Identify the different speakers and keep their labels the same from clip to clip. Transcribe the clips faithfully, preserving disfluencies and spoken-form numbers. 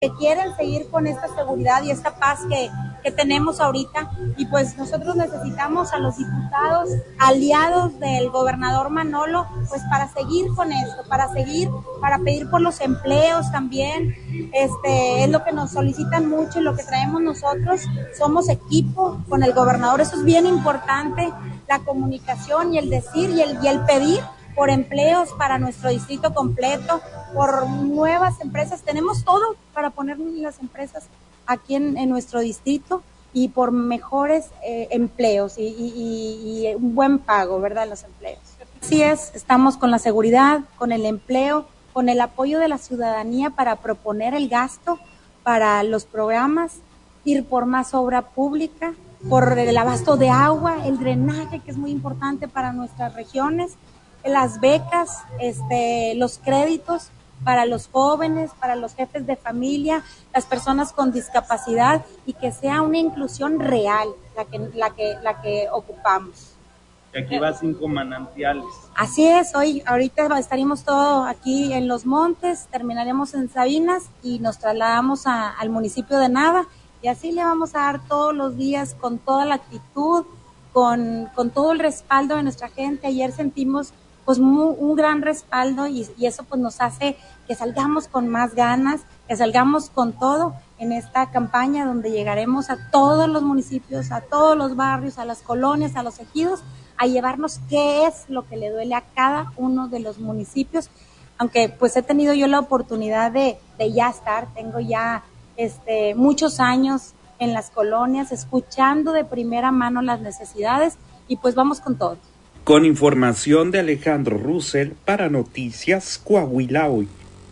Speaker 1: que quieren seguir con esta seguridad y esta paz que, que tenemos ahorita, y pues nosotros necesitamos a los diputados, aliados del gobernador Manolo, pues para seguir con esto, para seguir, para pedir por los empleos también, este, es lo que nos solicitan mucho y lo que traemos nosotros, somos equipo con el gobernador, eso es bien importante, la comunicación y el decir y el, y el pedir por empleos para nuestro distrito completo, por nuevas empresas, tenemos todo para poner las empresas aquí en, en nuestro distrito y por mejores eh, empleos y, y, y, y un buen pago, ¿verdad?, los empleos. Así es, estamos con la seguridad, con el empleo, con el apoyo de la ciudadanía para proponer el gasto para los programas, ir por más obra pública, por el abasto de agua, el drenaje, que es muy importante para nuestras regiones, las becas, este, los créditos para los jóvenes, para los jefes de familia, las personas con discapacidad, y que sea una inclusión real la que, la que, la que ocupamos.
Speaker 2: Aquí va Cinco Manantiales.
Speaker 1: Así es, hoy, ahorita estaremos todo aquí en Los Montes, terminaremos en Sabinas y nos trasladamos a, al municipio de Nava, y así le vamos a dar todos los días con toda la actitud, con, con todo el respaldo de nuestra gente. Ayer sentimos pues muy, un gran respaldo y, y eso pues nos hace que salgamos con más ganas, que salgamos con todo en esta campaña donde llegaremos a todos los municipios, a todos los barrios, a las colonias, a los ejidos, a llevarnos qué es lo que le duele a cada uno de los municipios, aunque pues he tenido yo la oportunidad de, de ya estar, tengo ya este muchos años en las colonias, escuchando de primera mano las necesidades y pues vamos con todo.
Speaker 3: Con información de Alejandro Russell para Noticias Coahuila Hoy.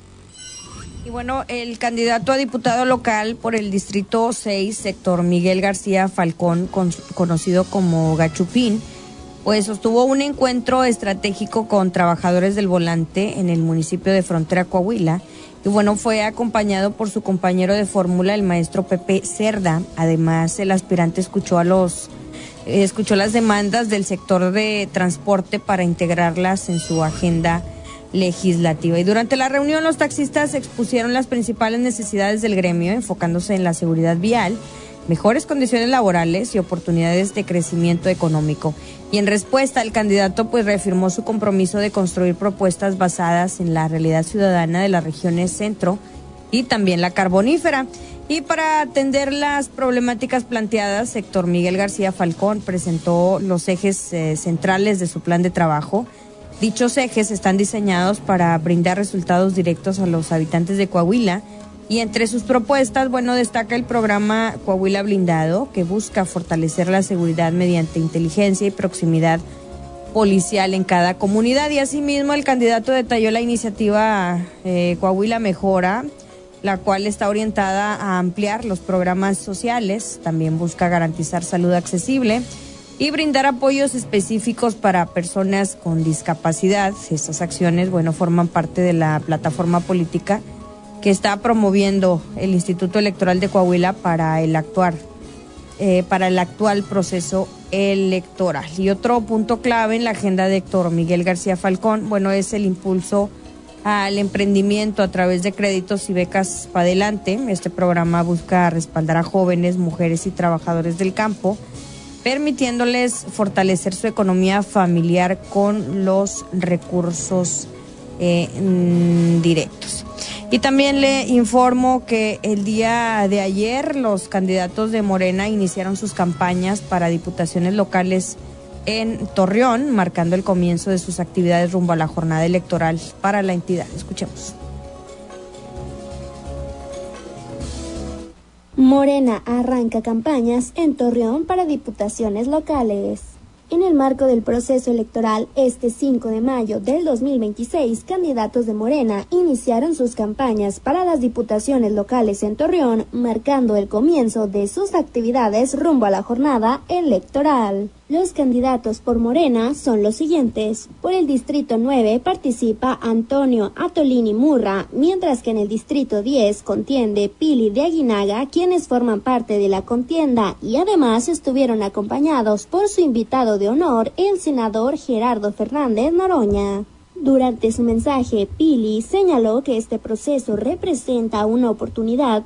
Speaker 4: Y bueno, el candidato a diputado local por el Distrito seis, sector Miguel García Falcón, con, conocido como Gachupín, pues sostuvo un encuentro estratégico con trabajadores del volante en el municipio de Frontera, Coahuila. Y bueno, fue acompañado por su compañero de fórmula, el maestro Pepe Cerda. Además, el aspirante escuchó a los escuchó las demandas del sector de transporte para integrarlas en su agenda legislativa. Y durante la reunión, los taxistas expusieron las principales necesidades del gremio, enfocándose en la seguridad vial, mejores condiciones laborales y oportunidades de crecimiento económico. Y en respuesta, el candidato pues reafirmó su compromiso de construir propuestas basadas en la realidad ciudadana de las regiones centro y también la carbonífera. Y para atender las problemáticas planteadas, sector Miguel García Falcón presentó los ejes eh, centrales de su plan de trabajo. Dichos ejes están diseñados para brindar resultados directos a los habitantes de Coahuila. Y entre sus propuestas, bueno, destaca el programa Coahuila Blindado, que busca fortalecer la seguridad mediante inteligencia y proximidad policial en cada comunidad. Y asimismo, el candidato detalló la iniciativa eh, Coahuila Mejora, la cual está orientada a ampliar los programas sociales, también busca garantizar salud accesible y brindar apoyos específicos para personas con discapacidad. Estas acciones, bueno, forman parte de la plataforma política que está promoviendo el Instituto Electoral de Coahuila para el actuar, eh, para el actual proceso electoral. Y otro punto clave en la agenda de Héctor Miguel García Falcón, bueno, es el impulso al emprendimiento a través de créditos y becas para adelante. Este programa busca respaldar a jóvenes, mujeres y trabajadores del campo, permitiéndoles fortalecer su economía familiar con los recursos eh, directos. Y también le informo que el día de ayer los candidatos de Morena iniciaron sus campañas para diputaciones locales en Torreón, marcando el comienzo de sus actividades rumbo a la jornada electoral para la entidad. Escuchemos.
Speaker 5: Morena arranca campañas en Torreón para diputaciones locales. En el marco del proceso electoral, este cinco de mayo del dos mil veintiséis, candidatos de Morena iniciaron sus campañas para las diputaciones locales en Torreón, marcando el comienzo de sus actividades rumbo a la jornada electoral. Los candidatos por Morena son los siguientes. Por el Distrito nueve participa Antonio Atolini Murra, mientras que en el Distrito diez contiende Pili de Aguinaga, quienes forman parte de la contienda y además estuvieron acompañados por su invitado de honor, el senador Gerardo Fernández Noroña. Durante su mensaje, Pili señaló que este proceso representa una oportunidad